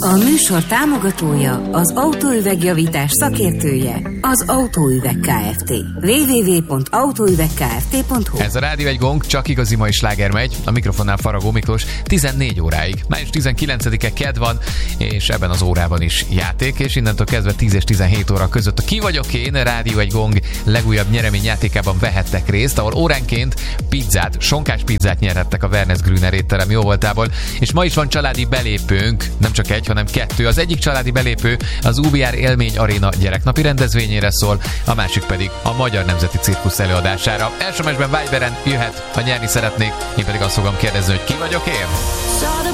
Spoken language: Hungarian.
A műsor támogatója, az autóüvegjavítás szakértője, az Autóüveg Kft. www.autóüvegkft.hu. Ez a Rádió egy Gong, csak igazi mai sláger megy. A mikrofonnál Faragó Miklós 14 óráig. Május 19-e kedd van, és ebben az órában is játék, és innentől kezdve 10 és 17 óra között a Ki vagyok én, Rádió egy Gong legújabb nyereményjátékában vehettek részt, ahol óránként pizzát, sonkás pizzát nyerhettek a Wernes Grüner étterem jóvoltából, és ma is van családi belépőnk, nem csak egy, hanem kettő. Az egyik családi belépő az UBR Élmény Aréna gyereknapi rendezvényére szól, a másik pedig a Magyar Nemzeti Cirkusz előadására. SMS-ben, Viberen jöhet, ha nyerni szeretnék, én pedig azt fogom kérdezni, hogy ki vagyok én?